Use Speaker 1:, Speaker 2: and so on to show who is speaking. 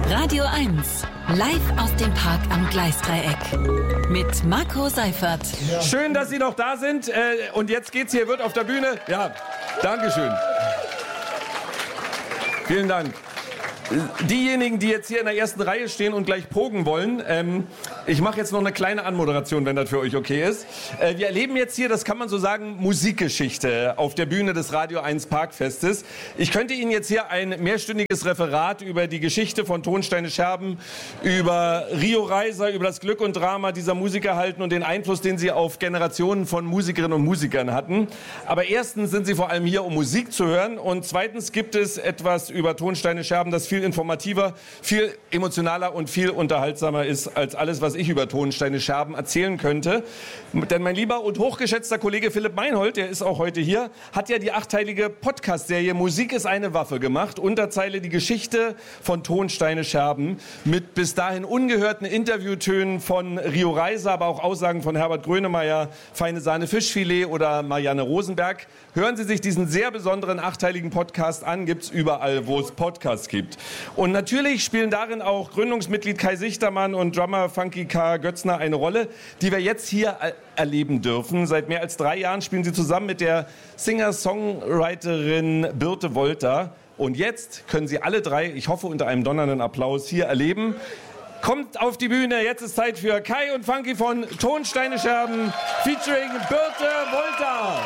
Speaker 1: Radio 1, live aus dem Park am Gleisdreieck. Mit Marco Seifert.
Speaker 2: Schön, dass Sie noch da sind. Und jetzt geht's hier, wird auf der Bühne. Ja, Dankeschön. Vielen Dank. Diejenigen, die jetzt hier in der ersten Reihe stehen und gleich pogen wollen, ich mache jetzt noch eine kleine Anmoderation, wenn das für euch okay ist. Wir erleben jetzt hier, das kann man so sagen, Musikgeschichte auf der Bühne des Radio 1 Parkfestes. Ich könnte Ihnen jetzt hier ein mehrstündiges Referat über die Geschichte von Tonsteine Scherben, über Rio Reiser, über das Glück und Drama dieser Musiker halten und den Einfluss, den sie auf Generationen von Musikerinnen und Musikern hatten. Aber erstens sind sie vor allem hier, um Musik zu hören, und zweitens gibt es etwas über Tonsteine Scherben, das viel informativer, viel emotionaler und viel unterhaltsamer ist als alles, was ich über Tonsteine Scherben erzählen könnte. Denn mein lieber und hochgeschätzter Kollege Philipp Meinhold, der ist auch heute hier, hat ja die 8-teilige Podcast-Serie Musik ist eine Waffe gemacht. Unterzeile die Geschichte von Tonsteine Scherben mit bis dahin ungehörten Interviewtönen von Rio Reiser, aber auch Aussagen von Herbert Grönemeyer, Feine Sahne Fischfilet oder Marianne Rosenberg. Hören Sie sich diesen sehr besonderen 8-teiligen Podcast an, gibt's überall, wo es Podcasts gibt. Und natürlich spielen darin auch Gründungsmitglied Kai Sichtermann und Drummer Funky K. Götzner eine Rolle, die wir jetzt hier erleben dürfen. Seit mehr als 3 Jahren spielen sie zusammen mit der Singer-Songwriterin Birte Wolter. Und jetzt können sie alle drei, ich hoffe unter einem donnernden Applaus, hier erleben. Kommt auf die Bühne, jetzt ist Zeit für Kai und Funky von Tonsteine Scherben featuring Birte Wolter.